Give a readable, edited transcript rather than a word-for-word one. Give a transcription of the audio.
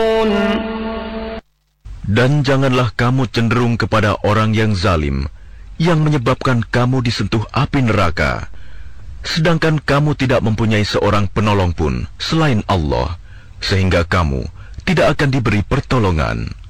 Dan janganlah kamu cenderung kepada orang yang zalim, yang menyebabkan kamu disentuh api neraka, sedangkan kamu tidak mempunyai seorang penolong pun selain Allah, sehingga kamu tidak akan diberi pertolongan.